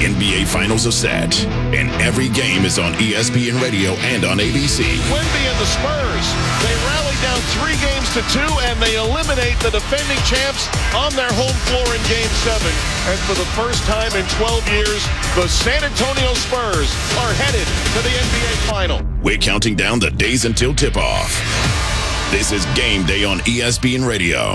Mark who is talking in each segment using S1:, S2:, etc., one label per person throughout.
S1: NBA Finals are set, and every game is on ESPN Radio and on ABC.
S2: Wemby and the Spurs, they rally down 3-2, and they eliminate the defending champs on their home floor in Game 7. And for the first time in 12 years, the San Antonio Spurs are headed to the NBA Final.
S1: We're counting down the days until tip-off. This is Game Day on ESPN Radio.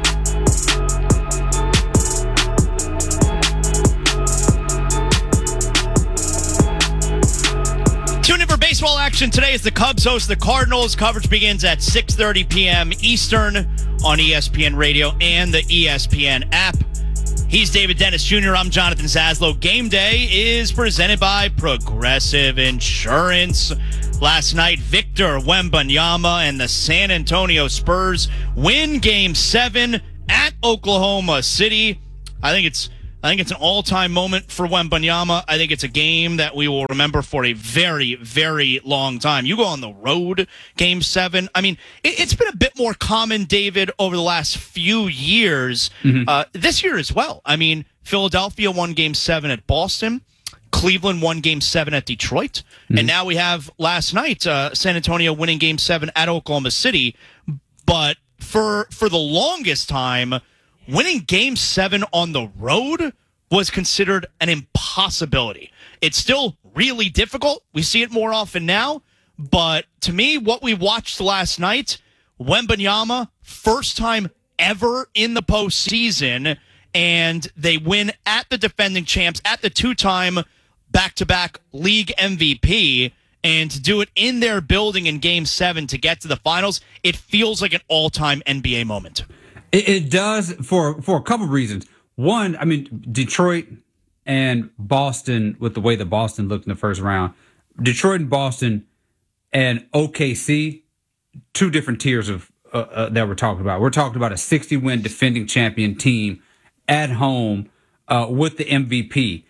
S3: Tune in for baseball action today as the Cubs host the Cardinals. Coverage begins at 6:30 p.m. Eastern on ESPN Radio and the ESPN app. He's David Dennis Jr. I'm Jonathan Zaslow. Game Day is presented by Progressive Insurance. Last night, Victor Wembanyama and the San Antonio Spurs win Game 7 at Oklahoma City. I think it's an all-time moment for Wembanyama. I think it's a game that we will remember for a very, very long time. You go on the road, Game 7. I mean, it's been a bit more common, David, over the last few years. This year as well. I mean, Philadelphia won Game 7 at Boston. Cleveland won Game 7 at Detroit. And now we have last night San Antonio winning Game 7 at Oklahoma City. But for the longest time, winning Game 7 on the road was considered an impossibility. It's still really difficult. We see it more often now. But to me, what we watched last night, Wembanyama, first time ever in the postseason, and they win at the defending champs, at the two-time back-to-back league MVP, and to do it in their building in Game 7 to get to the finals, it feels like an all-time NBA moment.
S4: It does for a couple of reasons. One, I mean, Detroit and Boston, with the way that Boston looked in the first round, Detroit and Boston and OKC, two different tiers of that we're talking about. We're talking about a 60-win defending champion team at home with the MVP.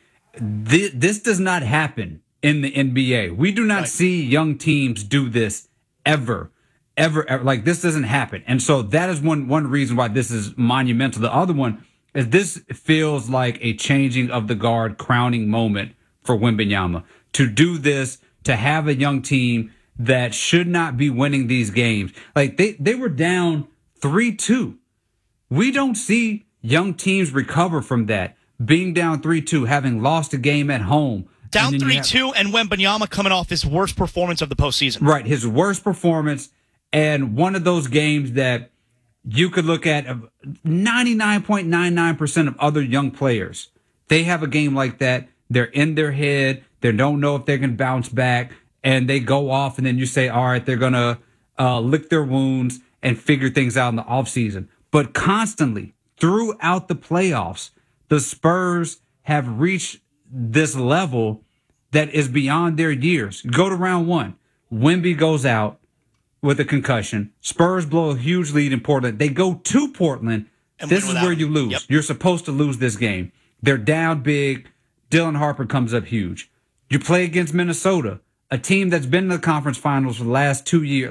S4: This does not happen in the NBA. We do not see young teams do this ever. Like, this doesn't happen. And so that is one reason why this is monumental. The other one is this feels like a changing of the guard crowning moment for Wembanyama. To do this, to have a young team that should not be winning these games. Like, they were down 3-2. We don't see young teams recover from that. Being down 3-2, having lost a game at home.
S3: Down 3-2, and Wembanyama coming off his worst performance of the postseason.
S4: Right, his worst performance. And one of those games that you could look at, 99.99% of other young players, they have a game like that. They're in their head. They don't know if they can bounce back. And they go off, and then you say, all right, they're going to lick their wounds and figure things out in the offseason. But constantly, throughout the playoffs, the Spurs have reached this level that is beyond their years. Go to round one. Wemby goes out with a concussion. Spurs blow a huge lead in Portland. They go to Portland. And this is where you lose. Yep. You're supposed to lose this game. They're down big. Dylan Harper comes up huge. You play against Minnesota, a team that's been in the conference finals for the last 2 years.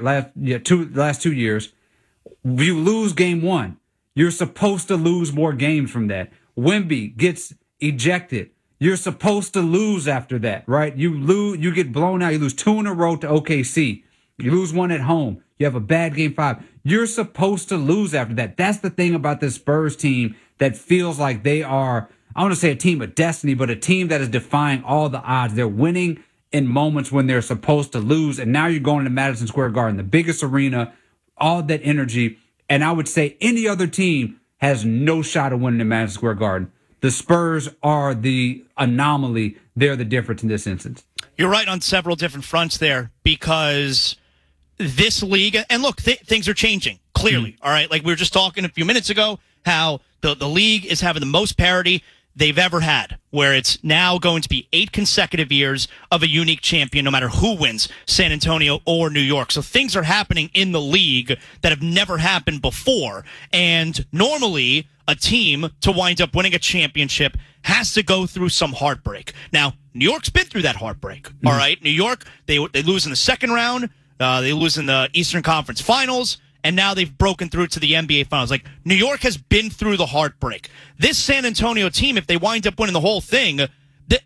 S4: Last 2 years. You lose game one. You're supposed to lose more games from that. Wemby gets ejected. You're supposed to lose after that, right? You get blown out. You lose 2 in a row to OKC. You lose 1 at home. You have a bad game 5. You're supposed to lose after that. That's the thing about this Spurs team that feels like they are, I want to say a team of destiny, but a team that is defying all the odds. They're winning in moments when they're supposed to lose. And now you're going to Madison Square Garden, the biggest arena, all that energy. And I would say any other team has no shot of winning in Madison Square Garden. The Spurs are the anomaly. They're the difference in this instance.
S3: You're right on several different fronts there, because this league, and look, things are changing, clearly. All right, like we were just talking a few minutes ago, how the league is having the most parity they've ever had, where it's now going to be 8 consecutive years of a unique champion, no matter who wins, San Antonio or New York. So things are happening in the league that have never happened before. And normally, a team to wind up winning a championship has to go through some heartbreak. Now, New York's been through that heartbreak. All right, New York, they lose in the second round. They lose in the Eastern Conference Finals. And now they've broken through to the NBA Finals. Like, New York has been through the heartbreak. This San Antonio team, if they wind up winning the whole thing,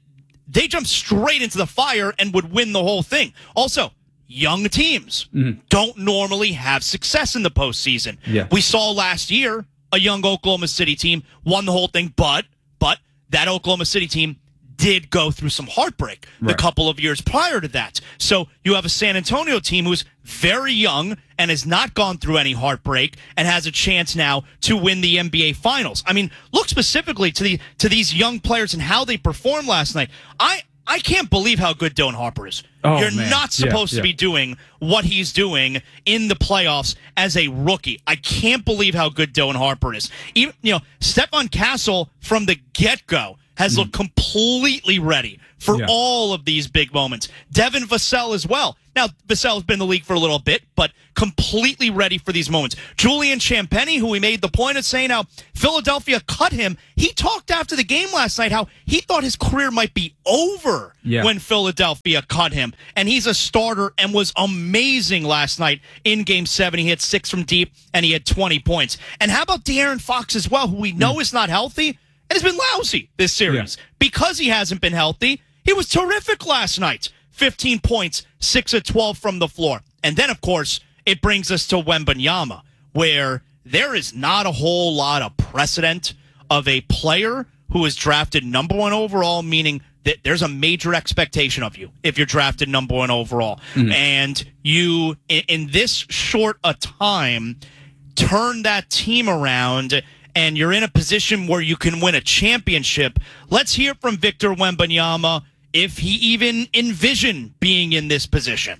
S3: they jumped straight into the fire and would win the whole thing. Also, young teams don't normally have success in the postseason.
S4: Yeah.
S3: We saw last year a young Oklahoma City team won the whole thing, but that Oklahoma City team did go through some heartbreak the couple of years prior to that. So you have a San Antonio team who's very young and has not gone through any heartbreak and has a chance now to win the NBA Finals. I mean, look specifically to these young players and how they performed last night. I can't believe how good Dylan Harper is. You're not supposed to be doing what he's doing in the playoffs as a rookie. I can't believe how good Dylan Harper is. Even, Stephon Castle from the get-go has looked completely ready for all of these big moments. Devin Vassell as well. Now, Vassell's been in the league for a little bit, but completely ready for these moments. Julian Champagnie, who we made the point of saying how Philadelphia cut him, he talked after the game last night how he thought his career might be over when Philadelphia cut him. And he's a starter and was amazing last night in Game 7. He hit 6 from deep, and he had 20 points. And how about De'Aaron Fox as well, who we know is not healthy and has been lousy this series. Because he hasn't been healthy, he was terrific last night. 15 points, 6 of 12 from the floor. And then, of course, it brings us to Wembanyama, where there is not a whole lot of precedent of a player who is drafted number 1 overall, meaning that there's a major expectation of you if you're drafted number 1 overall. And you, in this short a time, turn that team around and you're in a position where you can win a championship. Let's hear from Victor Wembanyama if he even envisioned being in this position.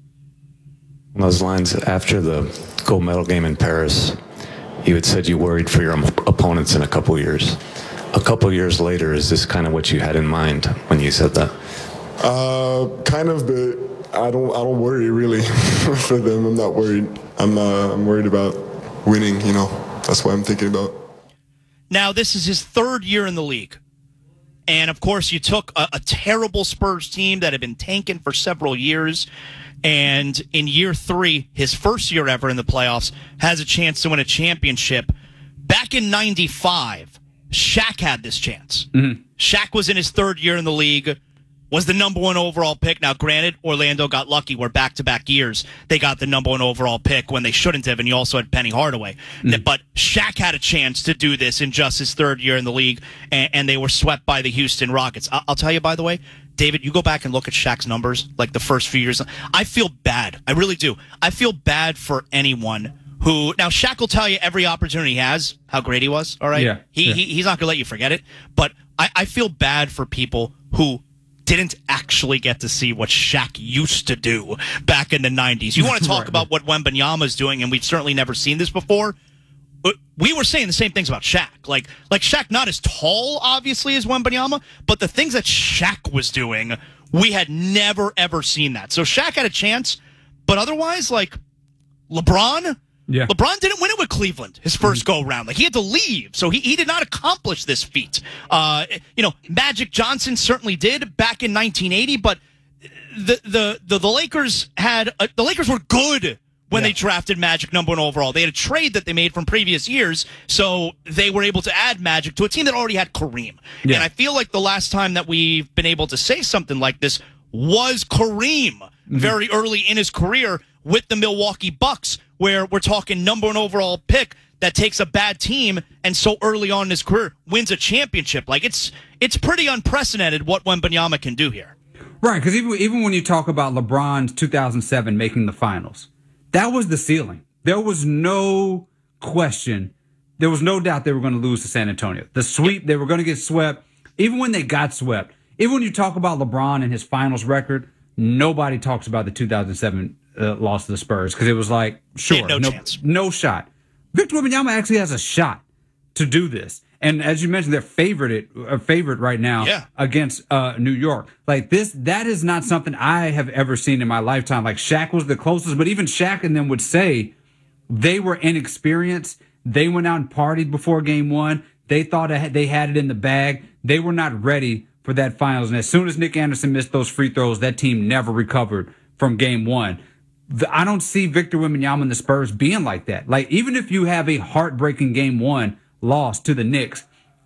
S5: Those lines after the gold medal game in Paris, you had said you worried for your opponents in a couple years. A couple years later, is this kind of what you had in mind when you said that?
S6: Kind of, but I don't worry really for them. I'm not worried. I'm worried about winning. That's what I'm thinking about.
S3: Now, this is his 3rd year in the league. And, of course, you took a terrible Spurs team that had been tanking for several years. And in year 3, his first year ever in the playoffs, has a chance to win a championship. Back in 95, Shaq had this chance. Shaq was in his 3rd year in the league, was the number 1 overall pick. Now, granted, Orlando got lucky where back-to-back years they got the number 1 overall pick when they shouldn't have, and you also had Penny Hardaway. But Shaq had a chance to do this in just his 3rd year in the league, and they were swept by the Houston Rockets. I'll tell you, by the way, David, you go back and look at Shaq's numbers, like the first few years. I feel bad. I really do. I feel bad for anyone who... Now, Shaq will tell you every opportunity he has how great he was, all right? He's not going to let you forget it. But I feel bad for people who didn't actually get to see what Shaq used to do back in the 90s. You want to talk about what Wembanyama's doing, and we've certainly never seen this before. We were saying the same things about Shaq. Like Shaq, not as tall, obviously, as Wembanyama, but the things that Shaq was doing, we had never, ever seen that. So Shaq had a chance, but otherwise, like, LeBron... LeBron didn't win it with Cleveland his first go-round. Like, he had to leave, so he did not accomplish this feat. Magic Johnson certainly did back in 1980, but the Lakers had the Lakers were good when they drafted Magic number 1 overall. They had a trade that they made from previous years, so they were able to add Magic to a team that already had Kareem. And I feel like the last time that we've been able to say something like this was Kareem very early in his career with the Milwaukee Bucks, where we're talking number 1 overall pick that takes a bad team and so early on in his career wins a championship. Like, it's pretty unprecedented what Wembanyama can do here.
S4: Right, because even when you talk about LeBron's 2007 making the finals, that was the ceiling. There was no question. There was no doubt they were going to lose to San Antonio. The sweep, they were going to get swept. Even when they got swept, even when you talk about LeBron and his finals record, nobody talks about the 2007 loss to the Spurs, because it was like, sure, no shot. Victor Wembanyama actually has a shot to do this. And as you mentioned, they're favorite right now against New York. Like that is not something I have ever seen in my lifetime. Like, Shaq was the closest, but even Shaq and them would say they were inexperienced. They went out and partied before Game 1. They thought they had it in the bag. They were not ready for that finals. And as soon as Nick Anderson missed those free throws, that team never recovered from Game 1. I don't see Victor Wembanyama and the Spurs being like that. Like, even if you have a heartbreaking Game 1 loss to the Knicks,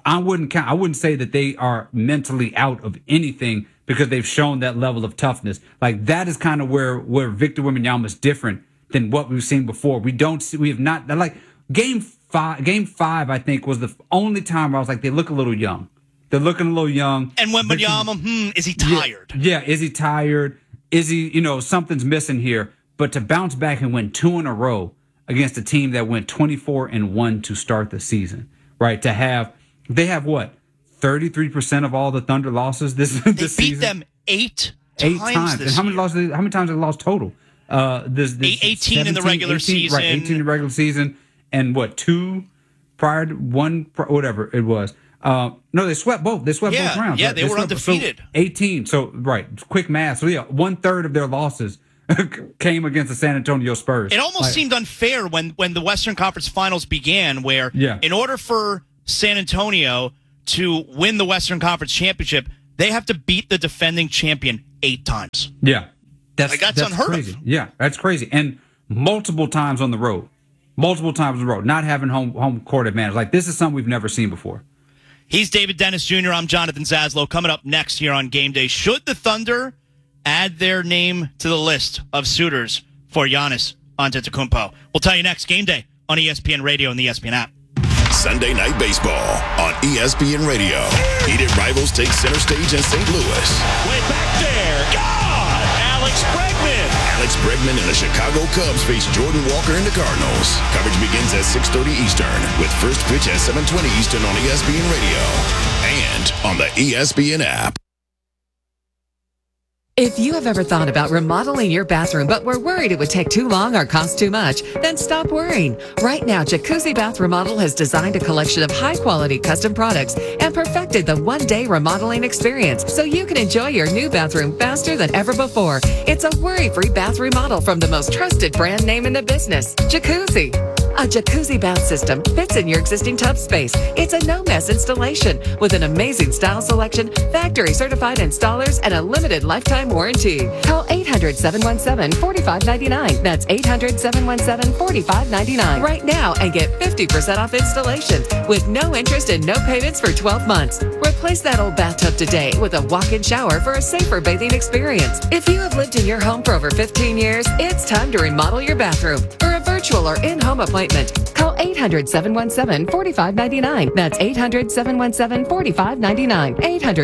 S4: I wouldn't say that they are mentally out of anything because they've shown that level of toughness. Like, that is kind of where Victor Wembanyama is different than what we've seen before. We have not, like, game five, I think, was the only time where I was like, they look a little young. They're looking a little young.
S3: And Wembanyama, is he tired?
S4: Yeah, is he tired? Is he, something's missing here. But to bounce back and win 2 in a row against a team that went 24-1 to start the season, right? They have what? 33% of all the Thunder losses this season.
S3: They beat them 8 times.
S4: And how many times have they lost total?
S3: 18 in the regular season.
S4: Right, 18 in the regular season. And what, 2 prior to 1, whatever it was. No, they swept both. They swept both rounds.
S3: Yeah,
S4: right?
S3: they were undefeated.
S4: So 18. So, right, quick math. So, 1/3 of their losses came against the San Antonio Spurs.
S3: It almost seemed unfair when the Western Conference Finals began, where in order for San Antonio to win the Western Conference Championship, they have to beat the defending champion 8 times.
S4: Yeah. That's
S3: unheard
S4: crazy.
S3: of.
S4: Yeah, that's crazy. And multiple times on the road. Not having home court advantage. Like, this is something we've never seen before.
S3: He's David Dennis Jr. I'm Jonathan Zaslow. Coming up next here on Game Day, should the Thunder add their name to the list of suitors for Giannis Antetokounmpo? We'll tell you next. Game Day on ESPN Radio and the ESPN app.
S1: Sunday Night Baseball on ESPN Radio. Heated rivals take center stage in St. Louis.
S2: Way back there. God! Alex Bregman.
S1: Alex Bregman and the Chicago Cubs face Jordan Walker and the Cardinals. Coverage begins at 6:30 Eastern with first pitch at 7:20 Eastern on ESPN Radio and on the ESPN app.
S7: If you have ever thought about remodeling your bathroom but were worried it would take too long or cost too much, then stop worrying. Right now, Jacuzzi Bath Remodel has designed a collection of high-quality custom products and perfected the one-day remodeling experience so you can enjoy your new bathroom faster than ever before. It's a worry-free bath remodel from the most trusted brand name in the business, Jacuzzi. A jacuzzi bath system fits in your existing tub space. It's a no-mess installation with an amazing style selection, factory-certified installers, and a limited lifetime warranty. Call 800-717-4599. That's 800-717-4599 right now and get 50% off installations with no interest and no payments for 12 months. Replace that old bathtub today with a walk-in shower for a safer bathing experience. If you have lived in your home for over 15 years, it's time to remodel your bathroom. For a virtual or in-home appointment, call 800-717-4599. That's 800-717-4599.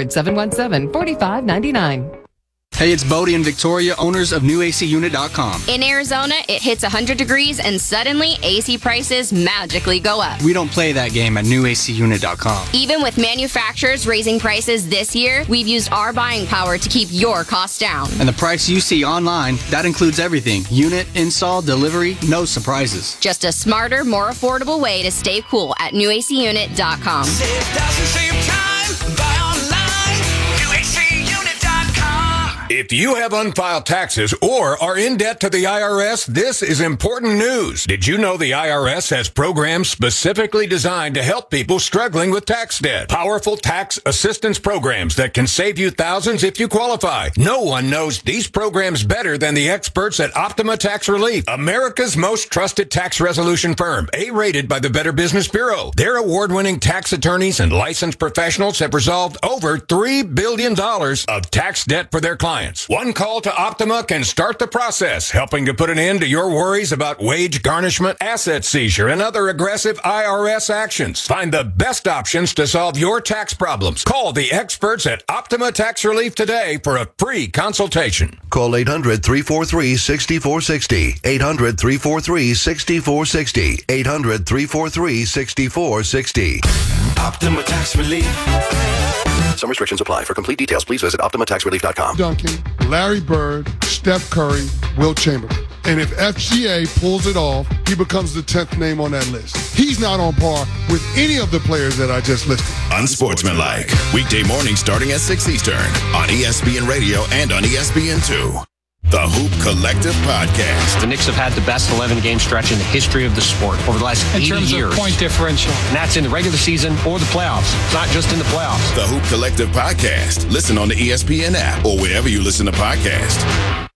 S7: 800-717-4599.
S8: Hey, it's Bodie and Victoria, owners of NewACUnit.com.
S9: In Arizona, it hits 100 degrees and suddenly AC prices magically go up.
S8: We don't play that game at NewACUnit.com.
S9: Even with manufacturers raising prices this year, we've used our buying power to keep your costs down.
S8: And the price you see online, that includes everything. Unit, install, delivery, no surprises.
S9: Just a smarter, more affordable way to stay cool at NewACUnit.com.
S10: Save thousands, save time, buy online, NewACUnit.com.
S11: If you have unfiled taxes or are in debt to the IRS, this is important news. Did you know the IRS has programs specifically designed to help people struggling with tax debt? Powerful tax assistance programs that can save you thousands if you qualify. No one knows these programs better than the experts at Optima Tax Relief, America's most trusted tax resolution firm, A-rated by the Better Business Bureau. Their award-winning tax attorneys and licensed professionals have resolved over $3 billion of tax debt for their clients. One call to Optima can start the process, helping to put an end to your worries about wage garnishment, asset seizure, and other aggressive IRS actions. Find the best options to solve your tax problems. Call the experts at Optima Tax Relief today for a free consultation.
S12: Call 800-343-6460. 800-343-6460. 800-343-6460.
S10: Optima Tax Relief.
S12: Some restrictions apply. For complete details, please visit OptimaTaxRelief.com.
S13: Duncan, Larry Bird, Steph Curry, Wilt Chamberlain. And if FGA pulls it off, he becomes the 10th name on that list. He's not on par with any of the players that I just listed.
S1: Unsportsmanlike. Weekday morning starting at 6 Eastern on ESPN Radio and on ESPN2. The Hoop Collective Podcast.
S14: The Knicks have had the best 11-game stretch in the history of the sport over the last 80 years. In terms of point differential. And that's in the regular season or the playoffs. It's not just in the playoffs.
S1: The Hoop Collective Podcast. Listen on the ESPN app or wherever you listen to podcasts.